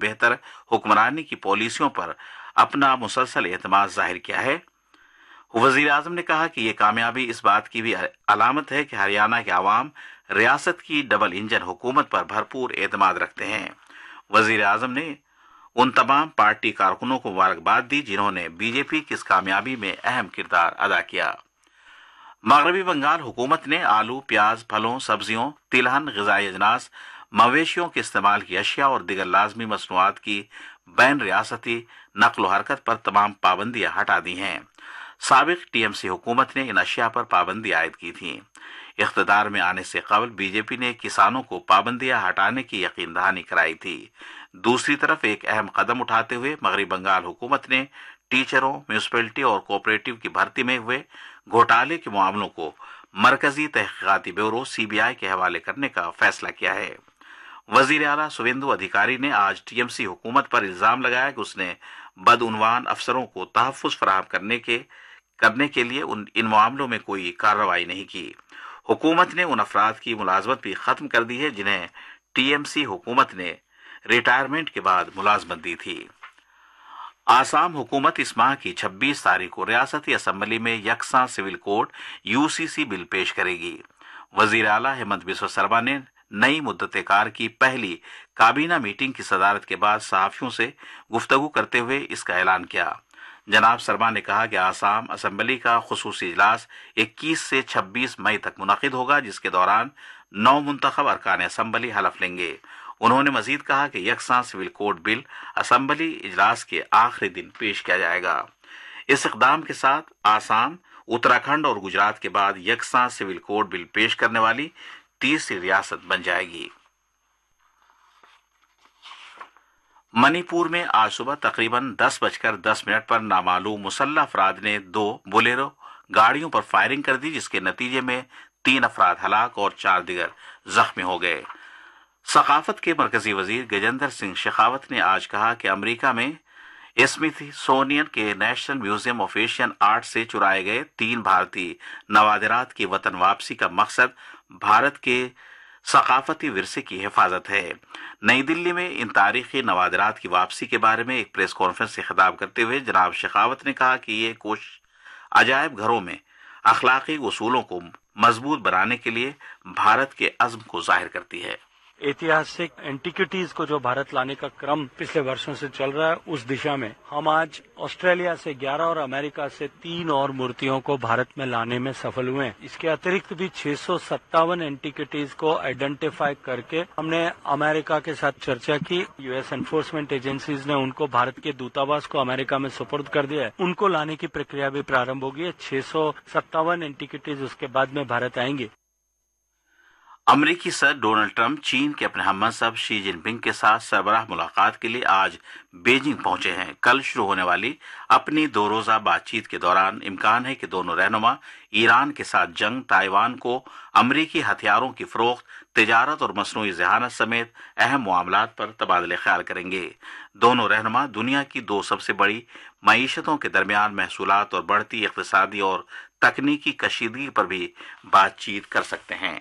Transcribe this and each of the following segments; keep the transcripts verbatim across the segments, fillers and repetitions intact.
बेहतर हुक्मरानी की पॉलिसियों पर अपना मुसलसल एतमाद जाहिर किया है। वजीर आजम ने कहा कि ये कामयाबी इस बात की भी अलामत है कि हरियाणा के आवाम रियासत की डबल इंजन हुकूमत पर भरपूर एतमाद रखते हैं। वजीर आजम ने उन तमाम पार्टी कारकुनों को मुबारकबाद दी जिन्होंने बीजेपी की इस कामयाबी में अहम किरदार अदा किया। मगरबी बंगाल हुकूमत ने आलू, प्याज, फलों, सब्जियों, तिलहन, ग़िज़ाई अजनास, मवेशियों के इस्तेमाल की अशिया और दिगर लाजमी मसनूआत की बैन रियासती नकल हरकत पर तमाम पाबंदियां हटा दी हैं। साबिक टीएमसी हुकूमत ने इन अशिया पर पाबंदी आयद की थी। इख्तिदार में आने से कबल बीजेपी ने किसानों को पाबंदियां हटाने की यकीन दहानी कराई थी। दूसरी तरफ एक अहम कदम उठाते हुए मगरबी बंगाल हुकूमत ने टीचरों, म्यूनिसिपैलिटी और कोऑपरेटिव की भर्ती में हुए घोटाले के मामलों को मरकजी तहकीकाती ब्यूरो सीबीआई के हवाले करने का फैसला किया है। वजीर आला शुवेंदु अधिकारी ने आज टीएमसी हुकूमत पर इल्जाम लगाया कि उसने बदउनवान अफसरों को तहफ्फुज़ फराहम करने के करने के लिए उन इन मामलों में कोई कार्रवाई नहीं की। हुकूमत ने उन अफराद की मुलाजमत भी खत्म कर दी है जिन्हें टीएमसी हुकूमत ने रिटायरमेंट के बाद मुलाजमत दी थी। आसाम हुकूमत इस माह की छब्बीस तारीख को रियासती असम्बली में यकसा सिविल कोड यूसीसी बिल पेश करेगी। वजीर आला हेमंत बिस्वा शर्मा ने नई मुद्दत कार की पहली काबीना मीटिंग की सदारत के बाद सहाफियों से गुफ्तगू करते हुए इसका ऐलान किया। जनाब शर्मा ने कहा कि आसाम असम्बली का खुसूसी इजलास इक्कीस से छब्बीस मई तक मुनक़िद होगा, जिसके दौरान नौ मुंतखब अरकान असम्बली हलफ लेंगे। उन्होंने मजीद कहा कि यकसा सिविल कोड बिल असम्बली इजलास के आखिरी दिन पेश किया जाएगा। इस इक़दाम के साथ आसाम, उत्तराखंड और गुजरात के बाद यकसा सिविल कोड बिल पेश करने वाली तीसरी रियासत बन जाएगी। मणिपुर में आज सुबह तकरीबन दस बजकर दस मिनट पर नामालूम मुसल्लह अफराद ने दो बोलेरो गाड़ियों पर फायरिंग कर दी, जिसके नतीजे में तीन अफराद हलाक और चार दिगर जख्मी हो गए। सकाफत के मरकजी वजीर गजेंद्र सिंह शेखावत ने आज कहा कि अमेरिका में स्मिथसोनियन के national museum of Asian art से चुराए गए तीन भारतीय नवादिरात की वतन वापसी का मकसद भारत के सकाफती विरसे की हिफाजत है। नई दिल्ली में इन तारीखी नवादिरात की वापसी के बारे में एक प्रेस कॉन्फ्रेंस से खिताब करते हुए जनाब शेखावत ने कहा कि ये कोशिश अजायब घरों में अखलाकी उसूलों को मजबूत बनाने के लिए भारत के अज़्म को जाहिर करती है। ऐतिहासिक एंटिक्विटीज को जो भारत लाने का क्रम पिछले वर्षों से चल रहा है, उस दिशा में हम आज ऑस्ट्रेलिया से ग्यारह और अमेरिका से तीन और मूर्तियों को भारत में लाने में सफल हुए हैं। इसके अतिरिक्त भी छह सौ सत्तावन एंटिक्विटीज को आइडेंटिफाई करके हमने अमेरिका के साथ चर्चा की। यूएस एनफोर्समेंट एजेंसीज ने उनको भारत के दूतावास को अमेरिका में सुपुर्द कर दिया है। उनको लाने की प्रक्रिया भी प्रारंभ होगी है। छह सौ सत्तावन एंटिक्विटीज उसके बाद में भारत आएंगे। अमरीकी सदर डोनाल्ड ट्रंप चीन के अपने हममनसब शी जिनपिंग के साथ सरबराह मुलाकात के लिए आज बीजिंग पहुंचे हैं। कल शुरू होने वाली अपनी दो रोजा बातचीत के दौरान इम्कान है कि दोनों रहनुमा ईरान के साथ जंग, ताइवान को अमरीकी हथियारों की फरोख्त, तिजारत और मसनूई जहानत समेत अहम मामलात पर तबादले ख्याल करेंगे। दोनों रहनुमा दुनिया की दो सबसे बड़ी मईशतों के दरमियान महसूलात और बढ़ती इक़्तिसादी और तकनीकी कशीदगी पर भी बातचीत कर सकते हैं।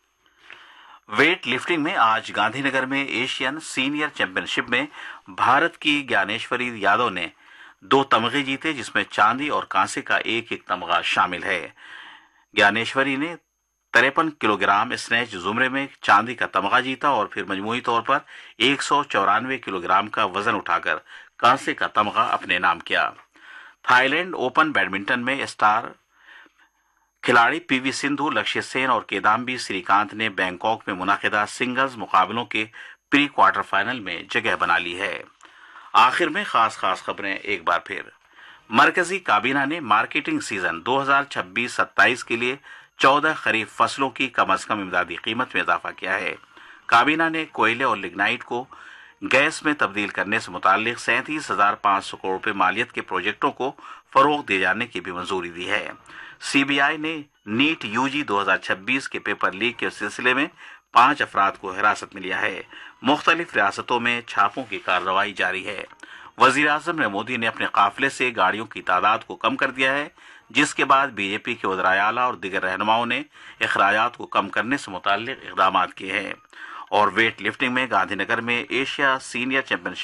वेट लिफ्टिंग में आज गांधीनगर में एशियन सीनियर चैंपियनशिप में भारत की ज्ञानेश्वरी यादव ने दो तमगे जीते, जिसमें चांदी और कांसे का एक एक तमगा शामिल है। ज्ञानेश्वरी ने तिरपन किलोग्राम स्नैच जुमरे में चांदी का तमगा जीता और फिर मजमूई तौर पर एक सौ चौरानवे किलोग्राम का वजन उठाकर कांसे का तमगा अपने नाम किया। थाईलैंड ओपन बैडमिंटन में स्टार खिलाड़ी पीवी सिंधु, लक्ष्य सेन और किदाम्बी श्रीकांत ने बैंकॉक में मुनाकिदा सिंगल्स मुकाबलों के प्री क्वार्टर फाइनल में जगह बना ली है। आखिर में खास खास खबरें एक बार फिर। मरकजी काबीना ने मार्केटिंग सीजन दो हज़ार छब्बीस सत्ताईस के लिए चौदह खरीफ फसलों की कम अज कम इमदादी कीमत में इजाफा किया है। काबीना ने कोयले और लिग्नाइट को गैस में तब्दील करने से मुताल्लिक सैंतीस हजार पाँच सौ करोड़ रुपए मालियत के प्रोजेक्टों को फरोग दिए जाने की भी मंजूरी दी है। सीबीआई ने नीट यूजी दो हज़ार छब्बीस के पेपर लीक के सिलसिले में पांच अफराद को हिरासत में लिया है। मुख्तलिफ रियासतों में छापों की कार्रवाई जारी है। वजीर आजम नरेंद्र मोदी ने अपने काफिले से गाड़ियों की तादाद को कम कर दिया है, जिसके बाद बीजेपी के वज़राए आला और दीगर रहनुमाओं ने अखराजात को कम करने से मुताल्लिक इक़दामात किए हैं। और वेट लिफ्टिंग में गांधीनगर में एशिया सीनियर चैंपियनशिप